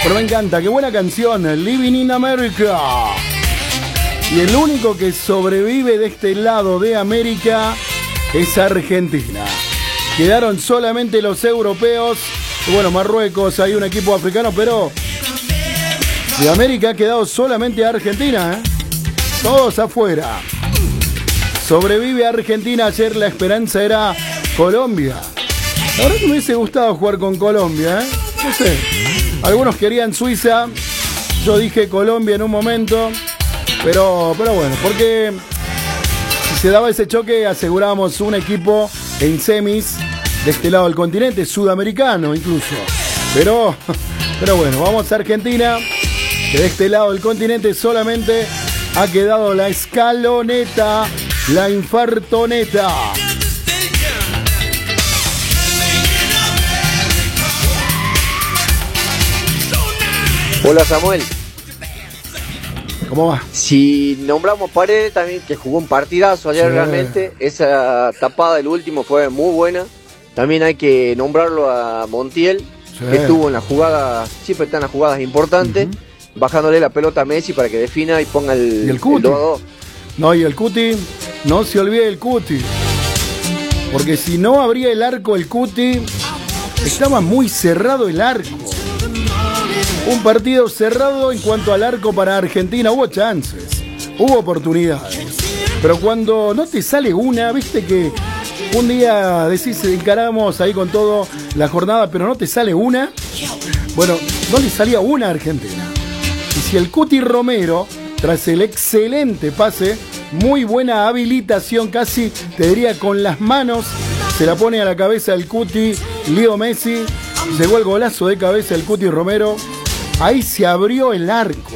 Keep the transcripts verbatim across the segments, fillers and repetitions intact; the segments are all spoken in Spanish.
Pero me encanta, qué buena canción, Living in America. Y el único que sobrevive de este lado de América es Argentina. Quedaron solamente los europeos. Y bueno, Marruecos, hay un equipo africano, pero de América ha quedado solamente Argentina, ¿eh? Todos afuera. Sobrevive Argentina. Ayer la esperanza era Colombia. La verdad que me hubiese gustado jugar con Colombia, ¿eh? No sé. Algunos querían Suiza. Yo dije Colombia en un momento. Pero, pero bueno, porque si se daba ese choque asegurábamos un equipo en semis de este lado del continente, sudamericano incluso. Pero, pero bueno, vamos a Argentina, que de este lado del continente solamente ha quedado la escaloneta, la infartoneta. Hola Samuel. ¿Cómo va? Si nombramos Paredes también, que jugó un partidazo ayer, sí. Realmente esa tapada del último fue muy buena. También hay que nombrarlo a Montiel, sí. Que estuvo en las jugadas, siempre están las jugadas importantes, uh-huh. Bajándole la pelota a Messi para que defina y ponga el, ¿Y el, Cuti? el dos a dos. No, y el Cuti, no se olvide del Cuti, porque si no abría el arco el Cuti, estaba muy cerrado el arco. Un partido cerrado en cuanto al arco para Argentina. Hubo chances, hubo oportunidades. Pero cuando no te sale una, viste que un día decís, encaramos ahí con todo la jornada, pero no te sale una. Bueno, no le salía una a Argentina. Y si el Cuti Romero, tras el excelente pase, muy buena habilitación, casi te diría con las manos, se la pone a la cabeza el Cuti, Leo Messi, llegó el golazo de cabeza el Cuti Romero. Ahí se abrió el arco.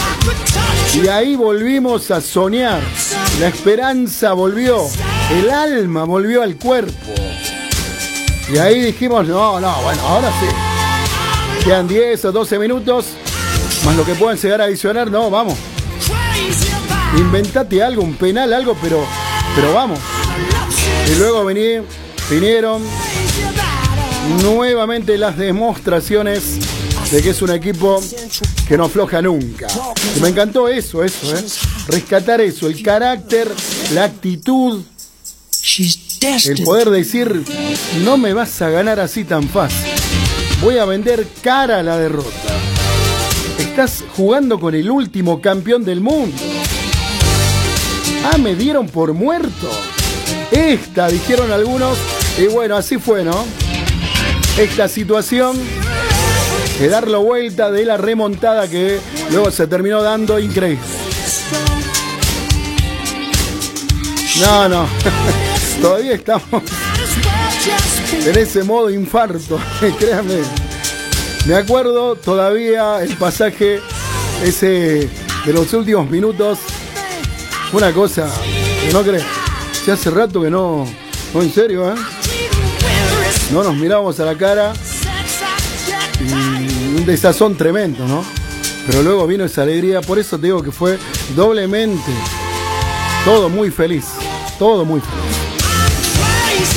Y ahí volvimos a soñar. La esperanza volvió. El alma volvió al cuerpo. Y ahí dijimos, no, no, bueno, ahora sí. Quedan diez o doce minutos. Más lo que puedan llegar a adicionar. No, vamos. Inventate algo, un penal, algo, pero, pero vamos. Y luego vení, vinieron nuevamente las demostraciones de que es un equipo que no afloja nunca. Y me encantó eso, eso, ¿eh? Rescatar eso, el carácter, la actitud, el poder decir, no me vas a ganar así tan fácil. Voy a vender cara a la derrota. Estás jugando con el último campeón del mundo. Ah, me dieron por muerto. Esta, dijeron algunos, y bueno, así fue, ¿no? Esta situación de dar la vuelta de la remontada que luego se terminó dando, increíble. No, no, todavía estamos en ese modo infarto, créanme. Me acuerdo todavía el pasaje ese de los últimos minutos. Una cosa que no crees. Ya hace rato que no, no en serio, ¿eh? No nos miramos a la cara. Y un desazón tremendo, ¿no? Pero luego vino esa alegría. Por eso te digo que fue doblemente. Todo muy feliz. Todo muy feliz.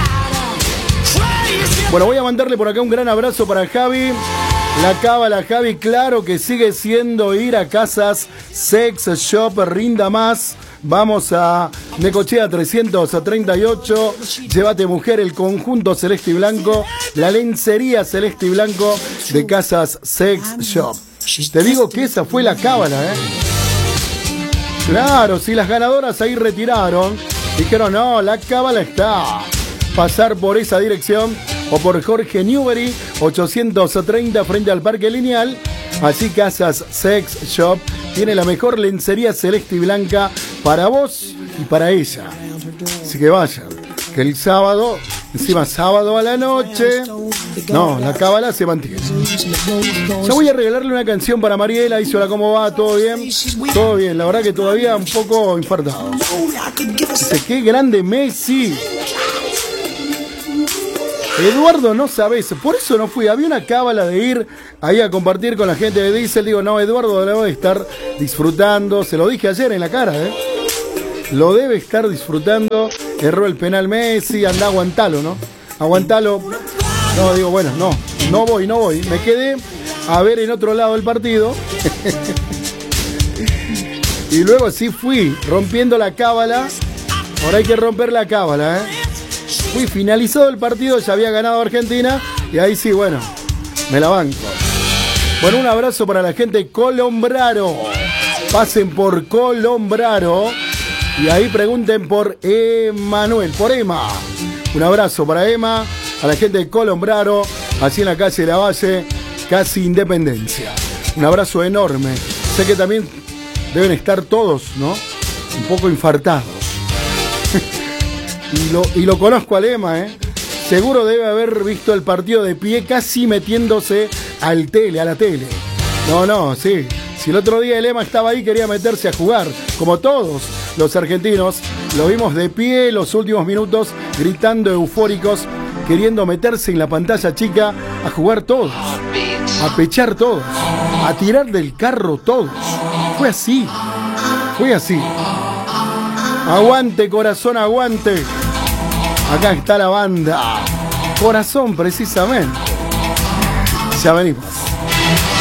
Bueno, voy a mandarle por acá un gran abrazo para Javi. La cábala, Javi, claro que sigue siendo ir a Casas Sex Shop, rinda más. Vamos a Necochea trescientos treinta y ocho. Llévate, mujer, el conjunto celeste y blanco, la lencería celeste y blanco de Casas Sex Shop. Te digo que esa fue la cábala, ¿eh? Claro, si las ganadoras ahí retiraron, dijeron, no, la cábala está. Pasar por esa dirección o por Jorge Newbery, ochocientos treinta frente al Parque Lineal. Así Casas Sex Shop tiene la mejor lencería celeste y blanca para vos y para ella. Así que vayan, que el sábado, encima sábado a la noche, no, la cábala se mantiene. Yo voy a regalarle una canción para Mariela. Hizo la cómo va, todo bien, todo bien, la verdad que todavía un poco infartado. Dice, qué grande Messi. Eduardo, no sabes, por eso no fui. Había una cábala de ir ahí a compartir con la gente de Diesel. Digo, no, Eduardo lo debe estar disfrutando. Se lo dije ayer en la cara, ¿eh? Lo debe estar disfrutando. Erró el penal Messi, anda, aguantalo, ¿no? Aguantalo. No, digo, bueno, no, no voy, no voy. Me quedé a ver en otro lado el partido. Y luego sí fui rompiendo la cábala. Ahora hay que romper la cábala, ¿eh? Fui finalizado el partido, ya había ganado Argentina. Y ahí sí, bueno, me la banco. Bueno, un abrazo para la gente de Colombraro. Pasen por Colombraro y ahí pregunten por Emanuel, por Emma. Un abrazo para Emma, a la gente de Colombraro, así en la calle de la Valle, casi Independencia. Un abrazo enorme. Sé que también deben estar todos, ¿no? Un poco infartados. y, lo, y lo conozco al Emma, ¿eh? Seguro debe haber visto el partido de pie, casi metiéndose al tele, a la tele. No, no, sí. Si el otro día el Emma estaba ahí, quería meterse a jugar, como todos los argentinos. Lo vimos de pie los últimos minutos, gritando eufóricos, queriendo meterse en la pantalla chica a jugar todos, a pechar todos, a tirar del carro todos. Fue así, fue así. Aguante, corazón, aguante. Acá está la banda. Corazón, precisamente. Ya venimos.